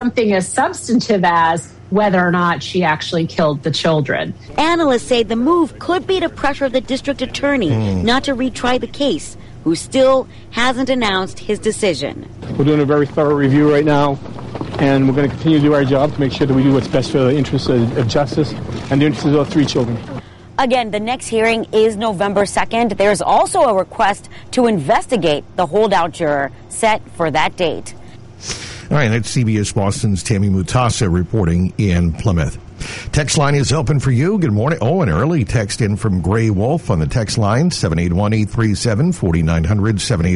something as substantive as whether or not she actually killed the children. Analysts say the move could be to pressure the district attorney not to retry the case, who still hasn't announced his decision. We're doing a very thorough review right now, and we're going to continue to do our job to make sure that we do what's best for the interests of justice and the interests of those 3 children. Again, the next hearing is November 2nd. There's also a request to investigate the holdout juror set for that date. All right, that's CBS Boston's Tammy Mutasa reporting in Plymouth. Text line is open for you. Good morning. Oh, an early text in from Gray Wolf on the text line, 781-837-4900,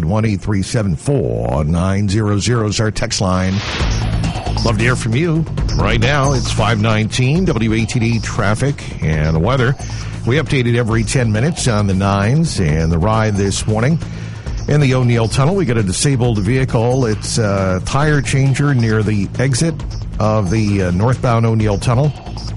781-837-4900 is our text line. Love to hear from you. Right now, it's 5:19, WATD traffic and the weather. We updated every 10 minutes on the 9s and the ride this morning. In the O'Neill Tunnel, we got a disabled vehicle. It's a tire changer near the exit of the northbound O'Neill Tunnel.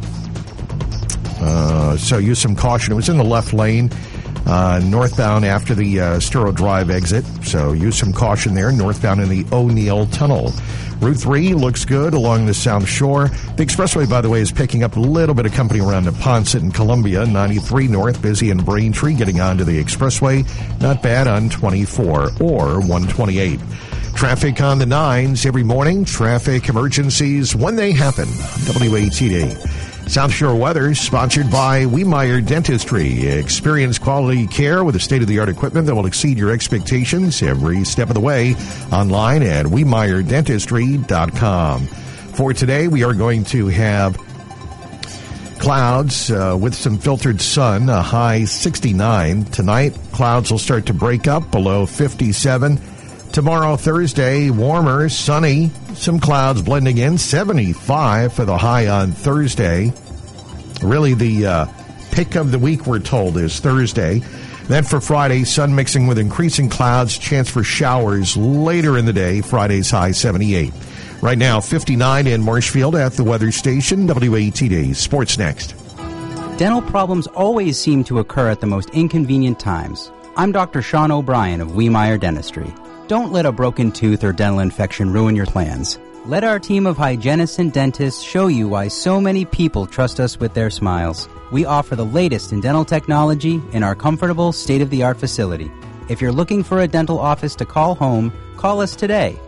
So use some caution. It was in the left lane, northbound after the Sturo Drive exit. So use some caution there, northbound in the O'Neill Tunnel. Route 3 looks good along the South Shore. The expressway, by the way, is picking up a little bit of company around Neponset and Columbia. 93 north, busy in Braintree, getting onto the expressway. Not bad on 24 or 128. Traffic on the 9s every morning. Traffic emergencies when they happen. WATD. South Shore weather sponsored by Wiemeyer Dentistry. Experience quality care with the state-of-the-art equipment that will exceed your expectations every step of the way. Online at WiemeyerDentistry.com. For today, we are going to have clouds with some filtered sun, a high 69. Tonight, clouds will start to break up below 57. Tomorrow, Thursday, warmer, sunny, some clouds blending in, 75 for the high on Thursday. Really, the pick of the week, we're told, is Thursday. Then for Friday, sun mixing with increasing clouds, chance for showers later in the day. Friday's high 78. Right now, 59 in Marshfield at the weather station. WATD. Sports next. Dental problems always seem to occur at the most inconvenient times. I'm Dr. Sean O'Brien of Wiemeyer Dentistry. Don't let a broken tooth or dental infection ruin your plans. Let our team of hygienists and dentists show you why so many people trust us with their smiles. We offer the latest in dental technology in our comfortable, state-of-the-art facility. If you're looking for a dental office to call home, call us today,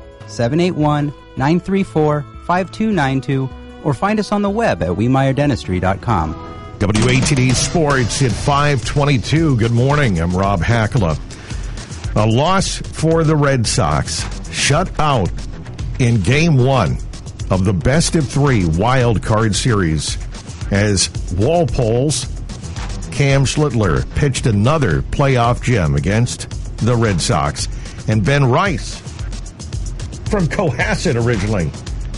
781-934-5292, or find us on the web at WiemeyerDentistry.com. WATD Sports at 5:22. Good morning. I'm Rob Hackala. A loss for the Red Sox. Shut out in Game 1 of the best-of-3 wild card series as Walpole's Cam Schlittler pitched another playoff gem against the Red Sox. And Ben Rice from Cohasset originally.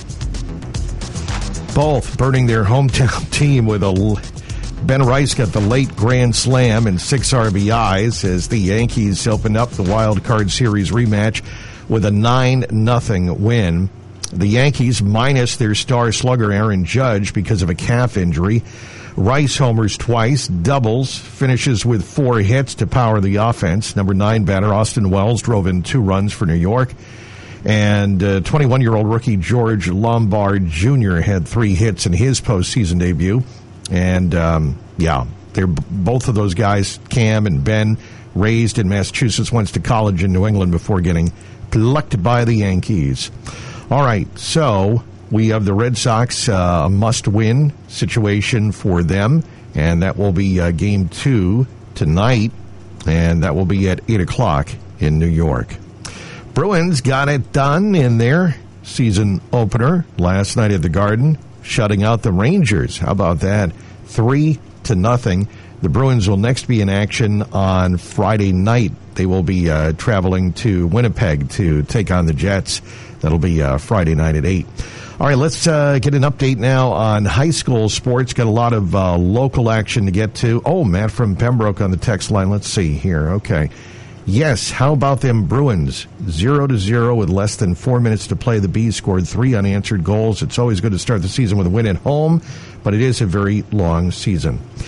Both burning their hometown team with Ben Rice got the late grand slam and 6 RBIs as the Yankees opened up the wild card series rematch with a 9-0 win. The Yankees minus their star slugger Aaron Judge because of a calf injury. Rice homers twice, doubles, finishes with 4 hits to power the offense. Number 9 batter Austin Wells drove in 2 runs for New York. And 21-year-old rookie George Lombard Jr. had 3 hits in his postseason debut. And, they're both of those guys, Cam and Ben, raised in Massachusetts, went to college in New England before getting plucked by the Yankees. All right, so we have the Red Sox, a must-win situation for them, and that will be Game 2 tonight, and that will be at 8 o'clock in New York. Bruins got it done in their season opener last night at the Garden, shutting out the Rangers. How about that? 3-0. The Bruins will next be in action on Friday night. They will be traveling to Winnipeg to take on the Jets. That'll be Friday night at 8. All right, let's get an update now on high school sports. Got a lot of local action to get to. Oh, Matt from Pembroke on the text line. Let's see here. Okay. Yes, how about them Bruins? 0-0 with less than 4 minutes to play. The Bees scored 3 unanswered goals. It's always good to start the season with a win at home, but it is a very long season.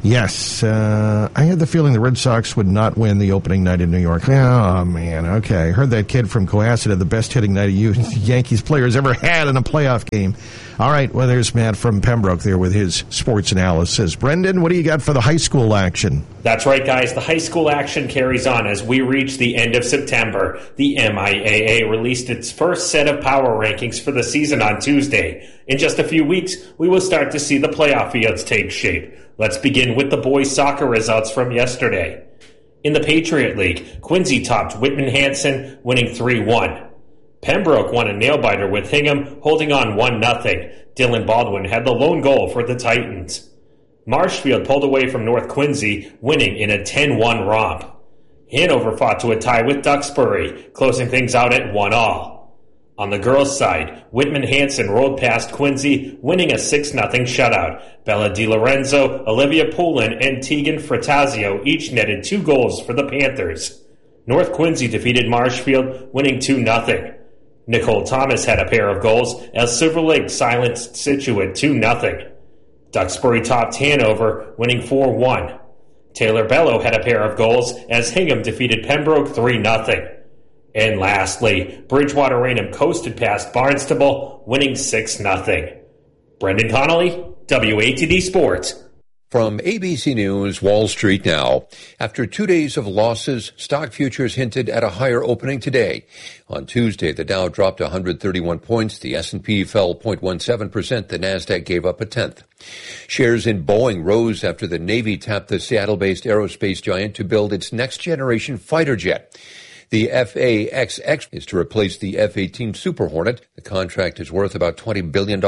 Yes, I had the feeling the Red Sox would not win the opening night in New York. Oh, man, okay. Heard that kid from Cohasset had the best hitting night a Yankees players ever had in a playoff game. All right, well, there's Matt from Pembroke there with his sports analysis. Brendan, what do you got for the high school action? That's right, guys. The high school action carries on as we reach the end of September. The MIAA released its first set of power rankings for the season on Tuesday. In just a few weeks, we will start to see the playoff fields take shape. Let's begin with the boys' soccer results from yesterday. In the Patriot League, Quincy topped Whitman-Hanson, winning 3-1. Pembroke won a nail-biter with Hingham, holding on 1-0. Dylan Baldwin had the lone goal for the Titans. Marshfield pulled away from North Quincy, winning in a 10-1 romp. Hanover fought to a tie with Duxbury, closing things out at 1-1. On the girls' side, Whitman-Hanson rolled past Quincy, winning a 6-0 shutout. Bella DiLorenzo, Olivia Poulin, and Tegan Fratazio each netted 2 goals for the Panthers. North Quincy defeated Marshfield, winning 2-0. Nicole Thomas had a pair of goals as Silver Lake silenced Scituate 2-0. Duxbury topped Hanover, winning 4-1. Taylor Bello had a pair of goals as Hingham defeated Pembroke 3-0. And lastly, Bridgewater Raynham coasted past Barnstable, winning 6-0. Brendan Connolly, WATD Sports. From ABC News, Wall Street now. After 2 days of losses, stock futures hinted at a higher opening today. On Tuesday, the Dow dropped 131 points. The S&P fell 0.17%. The Nasdaq gave up a tenth. Shares in Boeing rose after the Navy tapped the Seattle-based aerospace giant to build its next-generation fighter jet. The F/A-XX is to replace the F-18 Super Hornet. The contract is worth about $20 billion.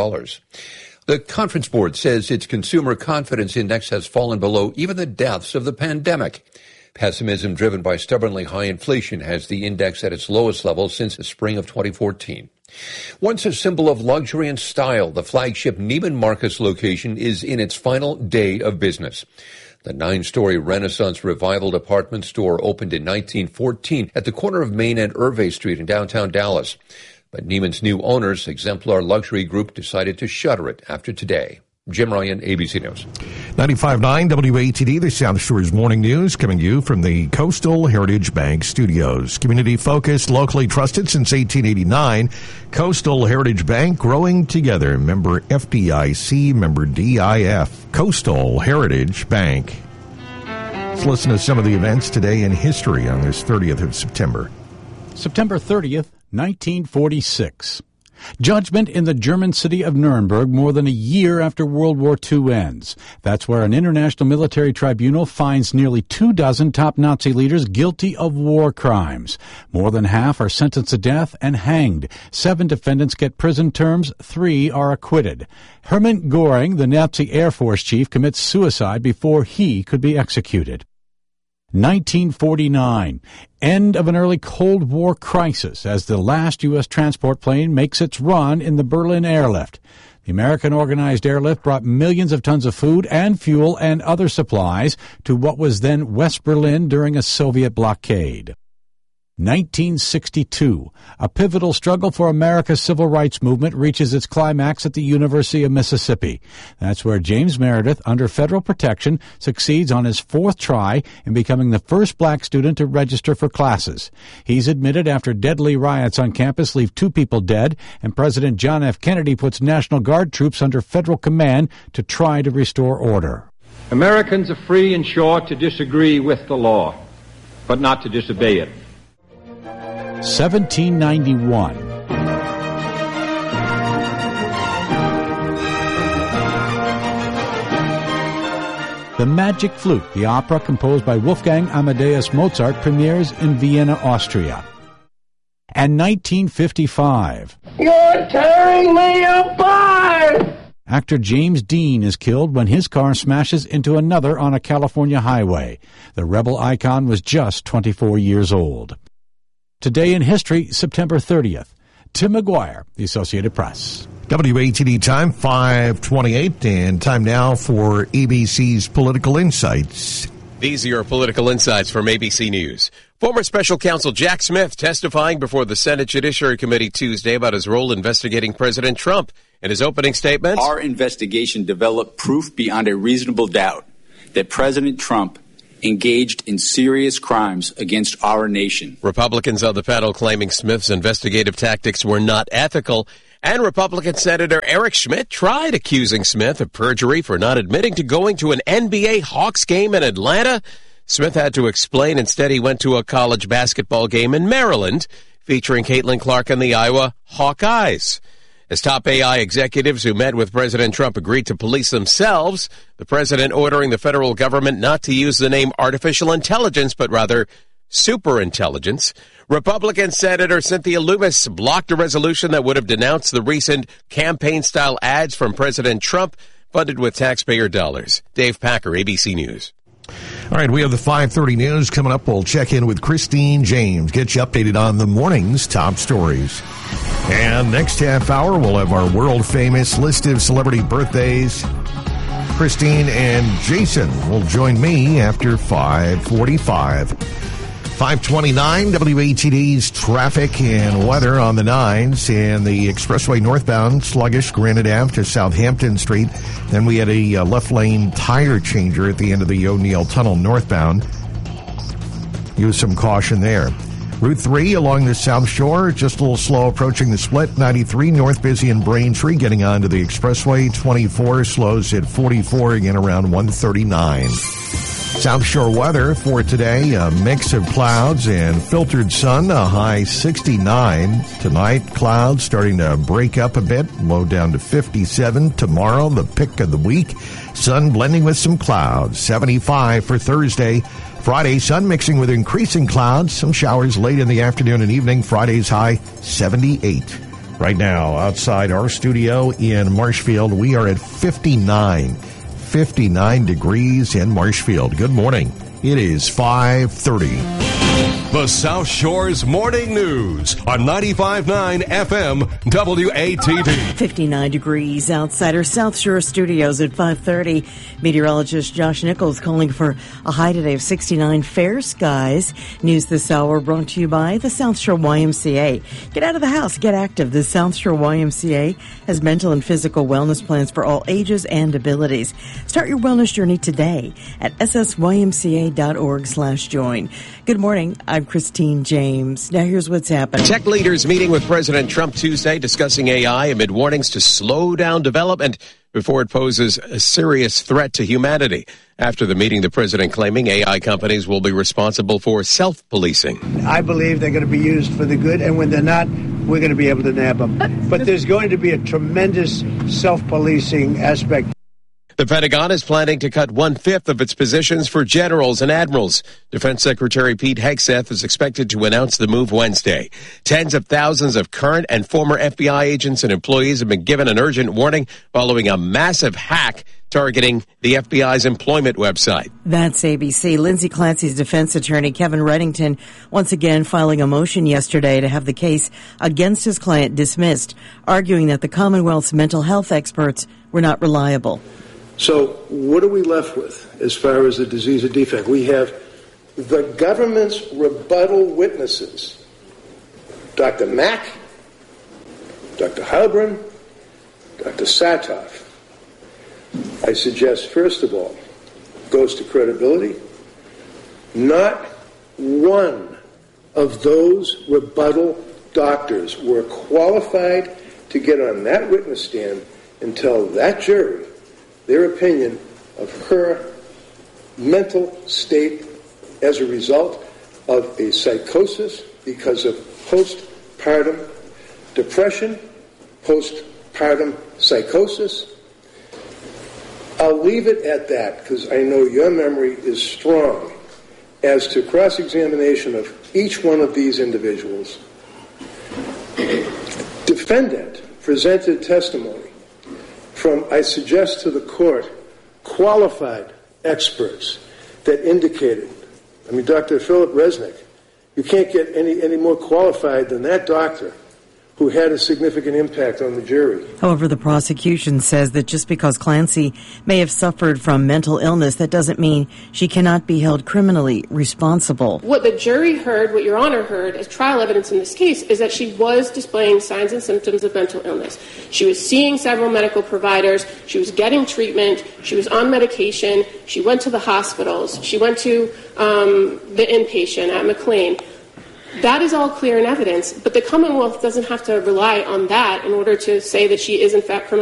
The Conference Board says its consumer confidence index has fallen below even the depths of the pandemic. Pessimism driven by stubbornly high inflation has the index at its lowest level since the spring of 2014. Once a symbol of luxury and style, the flagship Neiman Marcus location is in its final day of business. The 9-story Renaissance Revival department store opened in 1914 at the corner of Main and Hervey Street in downtown Dallas. But Neiman's new owners, Exemplar Luxury Group, decided to shutter it after today. Jim Ryan, ABC News. 95.9 WATD, the South Shore's Morning News, coming to you from the Coastal Heritage Bank Studios. Community-focused, locally trusted since 1889. Coastal Heritage Bank, growing together. Member FDIC, member DIF. Coastal Heritage Bank. Let's listen to some of the events today in history on this 30th of September. September 30th, 1946. Judgment in the German city of Nuremberg more than a year after World War II ends. That's where an international military tribunal finds nearly 24 top Nazi leaders guilty of war crimes. More than half are sentenced to death and hanged. 7 defendants get prison terms, 3 are acquitted. Hermann Göring, the Nazi Air Force chief, commits suicide before he could be executed. 1949, end of an early Cold War crisis as the last U.S. transport plane makes its run in the Berlin airlift. The American organized airlift brought millions of tons of food and fuel and other supplies to what was then West Berlin during a Soviet blockade. 1962, a pivotal struggle for America's civil rights movement reaches its climax at the University of Mississippi. That's where James Meredith, under federal protection, succeeds on his 4th try in becoming the first black student to register for classes. He's admitted after deadly riots on campus leave 2 people dead, and President John F. Kennedy puts National Guard troops under federal command to try to restore order. Americans are free and sure to disagree with the law, but not to disobey it. 1791. The Magic Flute, the opera composed by Wolfgang Amadeus Mozart, premieres in Vienna, Austria. And 1955. You're tearing me apart! Actor James Dean is killed when his car smashes into another on a California highway. The rebel icon was just 24 years old. Today in history, September 30th. Tim McGuire, The Associated Press. WATD time, 5:28, and time now for ABC's Political Insights. These are your political insights from ABC News. Former Special Counsel Jack Smith testifying before the Senate Judiciary Committee Tuesday about his role investigating President Trump. In his opening statement, our investigation developed proof beyond a reasonable doubt that President Trump engaged in serious crimes against our nation. Republicans on the panel claiming Smith's investigative tactics were not ethical. And Republican Senator Eric Schmidt tried accusing Smith of perjury for not admitting to going to an NBA Hawks game in Atlanta. Smith had to explain instead he went to a college basketball game in Maryland featuring Caitlin Clark and the Iowa Hawkeyes. As top AI executives who met with President Trump agreed to police themselves, the president ordering the federal government not to use the name artificial intelligence, but rather superintelligence. Republican Senator Cynthia Lummis blocked a resolution that would have denounced the recent campaign-style ads from President Trump funded with taxpayer dollars. Dave Packer, ABC News. All right, we have the 5:30 news coming up. We'll check in with Christine James, get you updated on the morning's top stories. And next half hour, we'll have our world-famous list of celebrity birthdays. Christine and Jason will join me after 5:45. 5:29, WATD's traffic and weather on the 9s and the expressway northbound, sluggish, Granite Ave to Southampton Street. Then we had a left lane tire changer at the end of the O'Neill Tunnel northbound. Use some caution there. Route 3 along the South Shore, just a little slow approaching the split. 93 north busy in Braintree, getting onto the expressway. 24 slows at 44, again around 139. South Shore weather for today, a mix of clouds and filtered sun, a high 69. Tonight, clouds starting to break up a bit, low down to 57. Tomorrow, the pick of the week, sun blending with some clouds, 75 for Thursday. Friday, sun mixing with increasing clouds, some showers late in the afternoon and evening. Friday's high, 78. Right now, outside our studio in Marshfield, we are at 59 degrees in Marshfield. Good morning. It is 5:30. The South Shore's Morning News on 95.9 FM WATD. 59 degrees outside our South Shore studios at 5:30. Meteorologist Josh Nichols calling for a high today of 69, fair skies. News this hour brought to you by the South Shore YMCA. Get out of the house, get active. The South Shore YMCA has mental and physical wellness plans for all ages and abilities. Start your wellness journey today at ssymca.org/join. Good morning. I'm Christine James. Now here's what's happening. Tech leaders meeting with President Trump Tuesday discussing AI amid warnings to slow down development before it poses a serious threat to humanity. After the meeting, the president claiming AI companies will be responsible for self-policing. I believe they're going to be used for the good, and when they're not, we're going to be able to nab them. But there's going to be a tremendous self-policing aspect. The Pentagon is planning to cut 1/5 of its positions for generals and admirals. Defense Secretary Pete Hegseth is expected to announce the move Wednesday. Tens of thousands of current and former FBI agents and employees have been given an urgent warning following a massive hack targeting the FBI's employment website. That's ABC. Lindsay Clancy's defense attorney, Kevin Reddington, once again filing a motion yesterday to have the case against his client dismissed, arguing that the Commonwealth's mental health experts were not reliable. So what are we left with as far as the disease or defect? We have the government's rebuttal witnesses, Dr. Mack, Dr. Halbrin, Dr. Satoff. I suggest, first of all, goes to credibility. Not one of those rebuttal doctors were qualified to get on that witness stand and tell that jury their opinion of her mental state as a result of a psychosis because of postpartum depression, postpartum psychosis. I'll leave it at that because I know your memory is strong as to cross-examination of each one of these individuals. Defendant presented testimony from, I suggest to the court, qualified experts that indicated, Dr. Philip Resnick, you can't get any more qualified than that doctor who had a significant impact on the jury. However, the prosecution says that just because Clancy may have suffered from mental illness, that doesn't mean she cannot be held criminally responsible. What the jury heard, what Your Honor heard as trial evidence in this case, is that she was displaying signs and symptoms of mental illness. She was seeing several medical providers. She was getting treatment. She was on medication. She went to the hospitals. She went to the inpatient at McLean. That is all clear in evidence, but the Commonwealth doesn't have to rely on that in order to say that she is, in fact, criminally